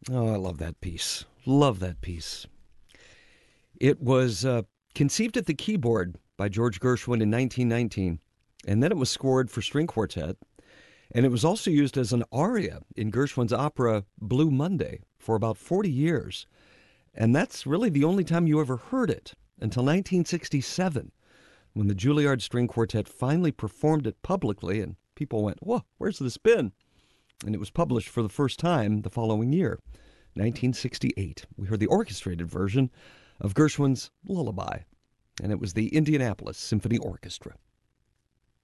Oh, I love that piece. Love that piece. It was conceived at the keyboard by George Gershwin in 1919, and then it was scored for string quartet. And it was also used as an aria in Gershwin's opera Blue Monday for about 40 years. And that's really the only time you ever heard it until 1967, when the Juilliard String Quartet finally performed it publicly, and people went, whoa, where's this been? And it was published for the first time the following year, 1968. We heard the orchestrated version of Gershwin's Lullaby, and it was the Indianapolis Symphony Orchestra.